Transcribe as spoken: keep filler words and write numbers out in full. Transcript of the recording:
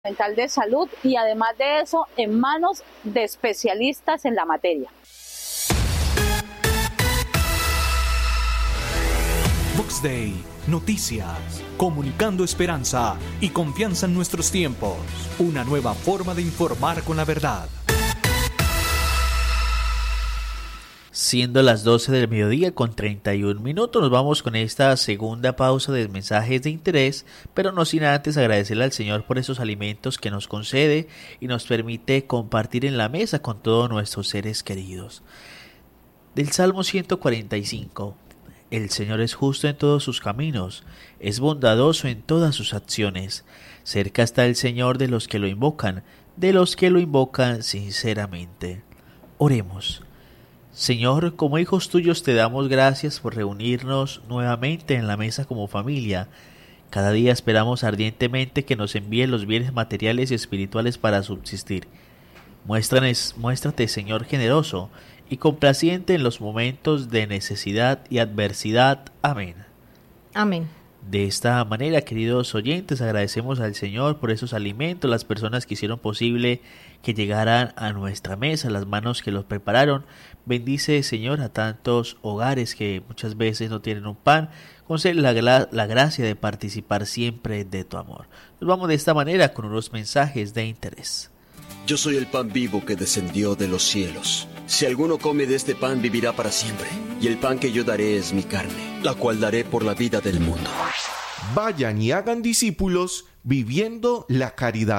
mental de salud y además de eso en manos de especialistas en la materia. Vox Day, noticias, comunicando esperanza y confianza en nuestros tiempos. Una nueva forma de informar con la verdad. Siendo las doce del mediodía con treinta y un minutos, nos vamos con esta segunda pausa de mensajes de interés, pero no sin antes agradecerle al Señor por esos alimentos que nos concede y nos permite compartir en la mesa con todos nuestros seres queridos. Del Salmo ciento cuarenta y cinco. El Señor es justo en todos sus caminos, es bondadoso en todas sus acciones. Cerca está el Señor de los que lo invocan, de los que lo invocan sinceramente. Oremos. Señor, como hijos tuyos te damos gracias por reunirnos nuevamente en la mesa como familia. Cada día esperamos ardientemente que nos envíes los bienes materiales y espirituales para subsistir. Muéstranos, muéstrate, Señor, generoso y complaciente en los momentos de necesidad y adversidad. Amén. Amén. De esta manera, queridos oyentes, agradecemos al Señor por esos alimentos, las personas que hicieron posible que llegaran a nuestra mesa, las manos que los prepararon. Bendice, Señor, a tantos hogares que muchas veces no tienen un pan. Concede la, la gracia de participar siempre de tu amor. Nos vamos de esta manera con unos mensajes de interés. Yo soy el pan vivo que descendió de los cielos. Si alguno come de este pan, vivirá para siempre. Y el pan que yo daré es mi carne, la cual daré por la vida del mundo. Vayan y hagan discípulos viviendo la caridad.